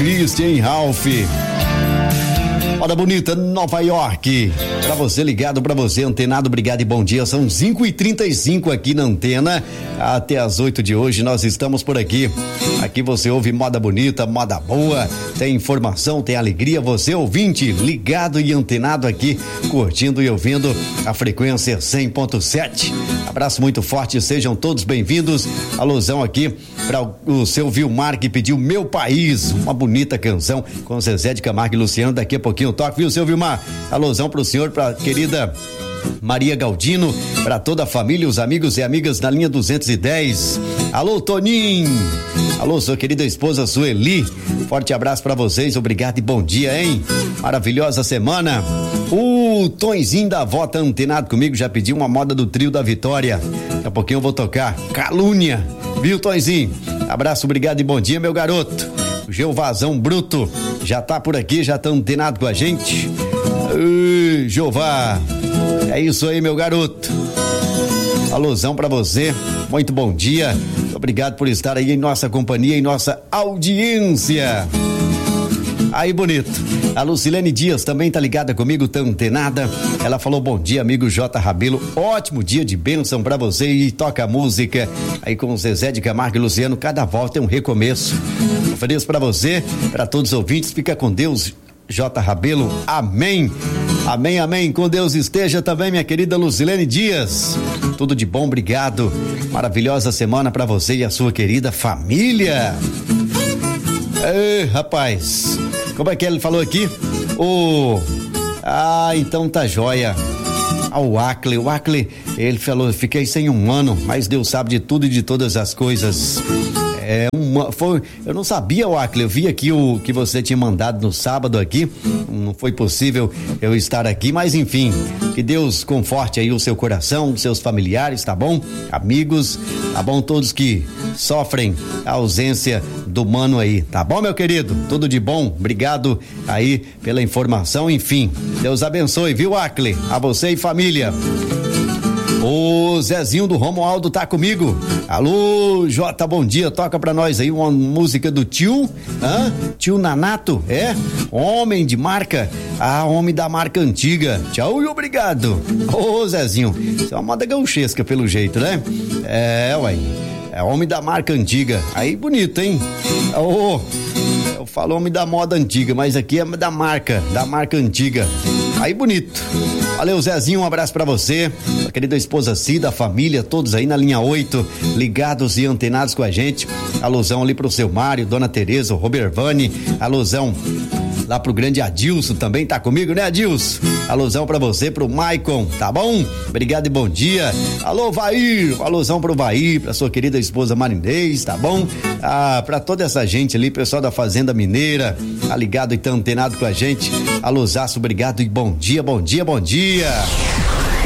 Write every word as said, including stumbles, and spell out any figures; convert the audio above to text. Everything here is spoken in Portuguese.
Christian Ralph. Moda Bonita, Nova York. Pra você ligado, pra você antenado, obrigado e bom dia. São cinco e trinta e cinco aqui na antena. Até as oito de hoje nós estamos por aqui. Aqui você ouve moda bonita, moda boa, tem informação, tem alegria. Você ouvinte, ligado e antenado aqui, curtindo e ouvindo a frequência cem ponto sete. Abraço muito forte, sejam todos bem-vindos. Alusão aqui para o seu Vilmar que pediu Meu País, uma bonita canção com Zezé de Camargo e Luciano. Daqui a pouquinho toque, viu, seu Vilmar? Alusão pro senhor, pra querida Maria Galdino, para toda a família, os amigos e amigas da linha duzentos e dez. Alô, Toninho. Alô, sua querida esposa Sueli. Forte abraço para vocês, obrigado e bom dia, hein? Maravilhosa semana. O Tonzinho da avó tá antenado comigo, já pediu uma moda do trio da Vitória. Daqui a pouquinho eu vou tocar Calúnia, viu, Tonzinho? Abraço, obrigado e bom dia, meu garoto. O Jeovazão Bruto já tá por aqui, já tá antenado com a gente. Ei, Jeová, é isso aí, meu garoto. Alusão pra você, muito bom dia, obrigado por estar aí em nossa companhia, em nossa audiência. Aí, bonito. A Lucilene Dias também tá ligada comigo, tá antenada. Ela falou bom dia, amigo J. Rabelo. Ótimo dia de bênção pra você e toca música. Aí com o Zezé de Camargo e Luciano, cada volta é um recomeço. Ofereço pra você, pra todos os ouvintes. Fica com Deus, J. Rabelo. Amém. Amém, amém. Com Deus esteja também, minha querida Lucilene Dias. Tudo de bom, obrigado. Maravilhosa semana pra você e a sua querida família. Ei, rapaz. Como é que ele falou aqui? O... Ah, então tá joia. Ah, o Acre, o Acre, ele falou, fiquei sem um ano, mas Deus sabe de tudo e de todas as coisas. É uma, foi, eu não sabia, o Acre, eu vi aqui o que você tinha mandado no sábado aqui, não foi possível eu estar aqui, mas enfim, que Deus conforte aí o seu coração, seus familiares, tá bom? Amigos, tá bom? Todos que sofrem a ausência do mano aí, tá bom, meu querido? Tudo de bom, obrigado aí pela informação, enfim, Deus abençoe, viu, Acre? A você e família. O Zezinho do Romualdo tá comigo. Alô, Jota, bom dia. Toca pra nós aí uma música do tio, hã? Tio Nanato, é? Homem de marca. Ah, homem da marca antiga. Tchau e obrigado. Ô, Zezinho, isso é uma moda gauchesca pelo jeito, né? É, ué. É homem da marca antiga. Aí bonito, hein? Ô, eu falo homem da moda antiga, mas aqui é da marca, da marca antiga. Aí bonito. Valeu, Zezinho, um abraço pra você, a querida esposa Cida, a família, todos aí na linha oito, ligados e antenados com a gente. Alusão ali pro seu Mário, Dona Tereza, o Robervani, alusão lá pro grande Adilson também, tá comigo, né, Adilson? Alusão pra você, pro Maicon, tá bom? Obrigado e bom dia. Alô, Vair, alusão pro Vair, pra sua querida esposa Marinês, tá bom? Ah, pra toda essa gente ali, pessoal da Fazenda Mineira, tá ligado e tá antenado com a gente. Alusaço, obrigado e bom dia, bom dia, bom dia.